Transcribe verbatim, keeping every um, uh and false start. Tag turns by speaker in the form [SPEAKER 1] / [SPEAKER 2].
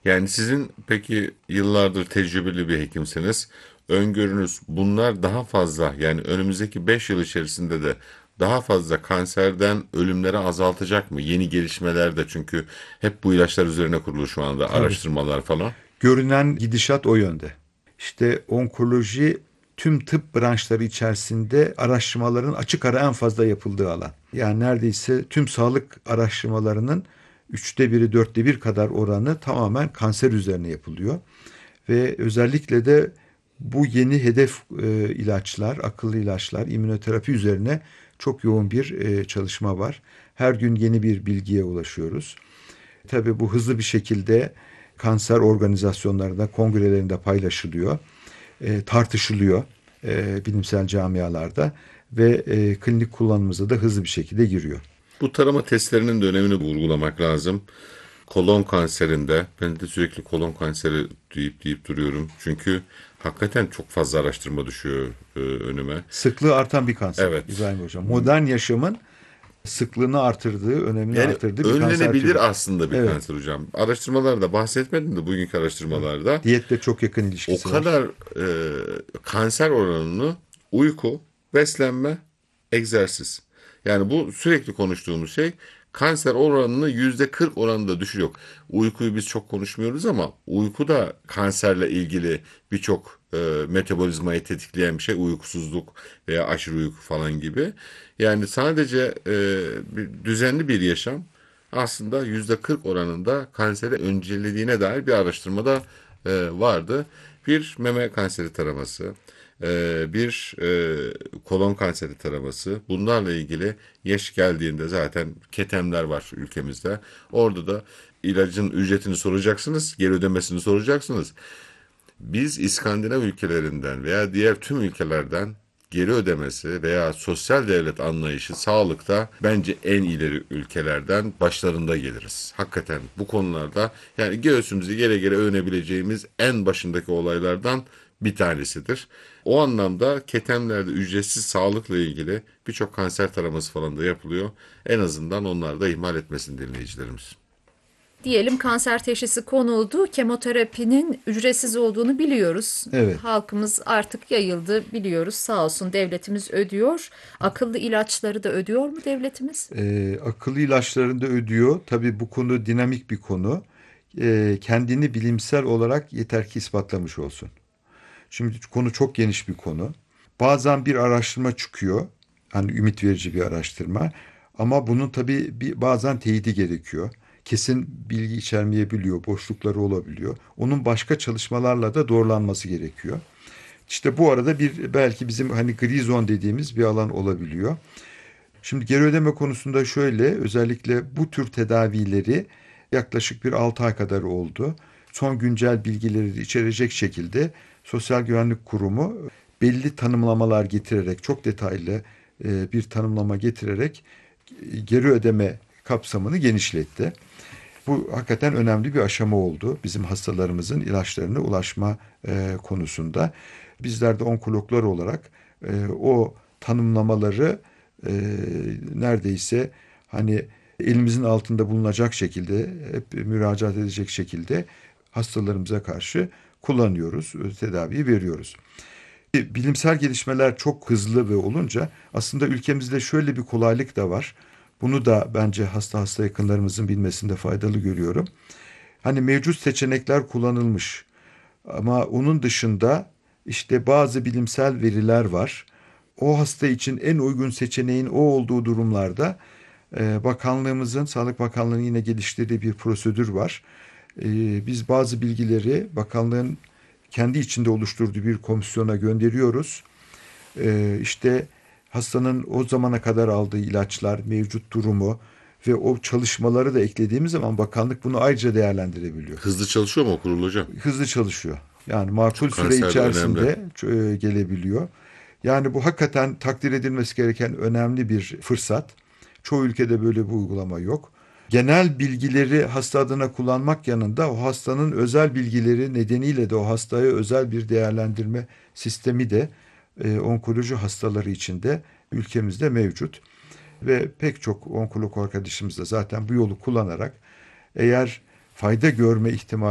[SPEAKER 1] Yani sizin peki yıllardır tecrübeli bir hekimsiniz. Öngörünüz bunlar daha fazla yani önümüzdeki beş yıl içerisinde de daha fazla kanserden ölümleri azaltacak mı? Yeni gelişmeler de çünkü hep bu ilaçlar üzerine kurulu şu anda
[SPEAKER 2] Tabii.
[SPEAKER 1] araştırmalar falan.
[SPEAKER 2] Görünen gidişat o yönde. İşte onkoloji tüm tıp branşları içerisinde araştırmaların açık ara en fazla yapıldığı alan. Yani neredeyse tüm sağlık araştırmalarının üçte biri, dörtte bir kadar oranı tamamen kanser üzerine yapılıyor. Ve özellikle de bu yeni hedef e, ilaçlar, akıllı ilaçlar, immünoterapi üzerine çok yoğun bir e, çalışma var. Her gün yeni bir bilgiye ulaşıyoruz. Tabii bu hızlı bir şekilde kanser organizasyonlarında, kongrelerinde paylaşılıyor, e, tartışılıyor e, bilimsel camialarda ve e, klinik kullanımımıza da hızlı bir şekilde giriyor.
[SPEAKER 1] Bu tarama testlerinin de önemini vurgulamak lazım. Kolon kanserinde, ben de sürekli kolon kanseri deyip deyip duruyorum. Çünkü hakikaten çok fazla araştırma düşüyor e, önüme.
[SPEAKER 2] Sıklığı artan bir kanser
[SPEAKER 1] Evet.
[SPEAKER 2] İbrahim Hocam. Modern yaşamın sıklığını artırdığı, önemini
[SPEAKER 1] Yani
[SPEAKER 2] artırdığı bir kanser türü.
[SPEAKER 1] önlenebilir aslında bir
[SPEAKER 2] Evet,
[SPEAKER 1] kanser hocam. Araştırmalarda bahsetmedim de bugünkü
[SPEAKER 2] evet.
[SPEAKER 1] araştırmalarda
[SPEAKER 2] Diyetle çok yakın
[SPEAKER 1] o
[SPEAKER 2] ilişkisi var.
[SPEAKER 1] kadar e, kanser oranını uyku, beslenme, egzersiz. Yani bu sürekli konuştuğumuz şey kanser oranını yüzde kırk oranında düşürüyor. Uykuyu biz çok konuşmuyoruz ama uyku da kanserle ilgili birçok e, metabolizmayı tetikleyen bir şey. Uykusuzluk veya aşırı uyku falan gibi. Yani sadece e, bir, düzenli bir yaşam aslında yüzde kırk oranında kanseri öncellediğine dair bir araştırmada e, vardı. Bir meme kanseri taraması, e, bir e, kolon kanseri taraması. Bunlarla ilgili yaş geldiğinde zaten ketemler var ülkemizde. Orada da ilacın ücretini soracaksınız, geri ödemesini soracaksınız. Biz İskandinav ülkelerinden veya diğer tüm ülkelerden geri ödemesi veya sosyal devlet anlayışı sağlıkta bence en ileri ülkelerden başlarında geliriz. Hakikaten bu konularda yani göğsümüzü gere gere övünebileceğimiz en başındaki olaylardan bir tanesidir. O anlamda ketemlerde ücretsiz sağlıkla ilgili birçok kanser taraması falan da yapılıyor. En azından onlar da ihmal etmesin dinleyicilerimiz.
[SPEAKER 3] Diyelim kanser teşhisi konuldu. Kemoterapinin ücretsiz olduğunu biliyoruz.
[SPEAKER 2] Evet.
[SPEAKER 3] Halkımız artık yayıldı biliyoruz. Sağ olsun devletimiz ödüyor. Akıllı ilaçları da ödüyor mu devletimiz?
[SPEAKER 2] Ee, akıllı ilaçlarını da ödüyor. Tabii bu konu dinamik bir konu. Ee, kendini bilimsel olarak yeter ki ispatlamış olsun. Şimdi konu çok geniş bir konu. Bazen bir araştırma çıkıyor. Hani ümit verici bir araştırma. Ama bunun tabii bir, bazen teyidi gerekiyor. Kesin bilgi içermeyebiliyor, boşlukları olabiliyor. Onun başka çalışmalarla da doğrulanması gerekiyor. İşte bu arada bir belki bizim hani gri zone dediğimiz bir alan olabiliyor. Şimdi geri ödeme konusunda şöyle, özellikle bu tür tedavileri yaklaşık bir altı ay kadar oldu. Son güncel bilgileri de içerecek şekilde Sosyal Güvenlik Kurumu belli tanımlamalar getirerek, çok detaylı e, bir tanımlama getirerek e, geri ödeme kapsamını genişletti. Bu hakikaten önemli bir aşama oldu bizim hastalarımızın ilaçlarına ulaşma e, konusunda. Bizler de onkologlar olarak e, o tanımlamaları e, neredeyse hani elimizin altında bulunacak şekilde, hep müracaat edecek şekilde hastalarımıza karşı kullanıyoruz, tedaviyi veriyoruz. Bilimsel gelişmeler çok hızlı ve olunca aslında ülkemizde şöyle bir kolaylık da var. Bunu da bence hasta hasta yakınlarımızın bilmesinde faydalı görüyorum. Hani mevcut seçenekler kullanılmış ama onun dışında işte bazı bilimsel veriler var. O hasta için en uygun seçeneğin o olduğu durumlarda e, bakanlığımızın, Sağlık Bakanlığı'nın yine geliştirdiği bir prosedür var. E, biz bazı bilgileri bakanlığın kendi içinde oluşturduğu bir komisyona gönderiyoruz. E, işte hastanın o zamana kadar aldığı ilaçlar, mevcut durumu ve o çalışmaları da eklediğimiz zaman bakanlık bunu ayrıca değerlendirebiliyor.
[SPEAKER 1] Hızlı çalışıyor mu o kurul hocam?
[SPEAKER 2] Hızlı çalışıyor. Yani makul
[SPEAKER 1] Çok
[SPEAKER 2] süre
[SPEAKER 1] kanserde önemli.
[SPEAKER 2] içerisinde e, gelebiliyor. Yani bu hakikaten takdir edilmesi gereken önemli bir fırsat. Çoğu ülkede böyle bir uygulama yok. Genel bilgileri hasta adına kullanmak yanında o hastanın özel bilgileri nedeniyle de o hastaya özel bir değerlendirme sistemi de e, onkoloji hastaları için de ülkemizde mevcut. Ve pek çok onkolog arkadaşımız da zaten bu yolu kullanarak eğer fayda görme ihtimali